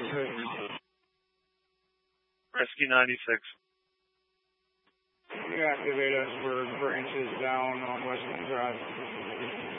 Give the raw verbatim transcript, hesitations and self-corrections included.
Rescue ninety-six. You activate us for branches down on Westland Drive.